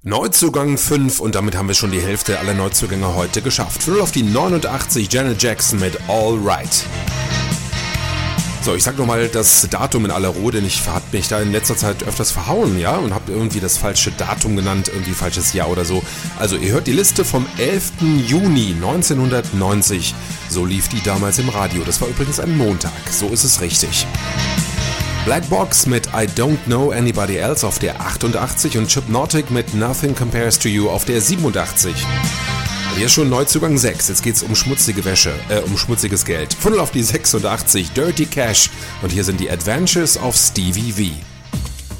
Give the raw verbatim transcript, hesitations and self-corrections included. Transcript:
Neuzugang fünf und damit haben wir schon die Hälfte aller Neuzugänge heute geschafft. null auf die neunundachtzig, Janet Jackson mit All Right. So, ich sag nochmal das Datum in aller Ruhe, denn ich hab mich da in letzter Zeit öfters verhauen, ja, und hab irgendwie das falsche Datum genannt, irgendwie falsches Jahr oder so. Also ihr hört die Liste vom elften Juni neunzehnhundertneunzig. So lief die damals im Radio. Das war übrigens ein Montag, so ist es richtig. Black Box mit I Don't Know Anybody Else auf der achtundachtzig und Hypnotic mit Nothing Compares to You auf der siebenundachtzig. Und hier ist schon Neuzugang sechs, jetzt geht's um schmutzige Wäsche, äh, um schmutziges Geld. Funnel auf die sechsundachtzig, Dirty Cash und hier sind die Adventures of Stevie V.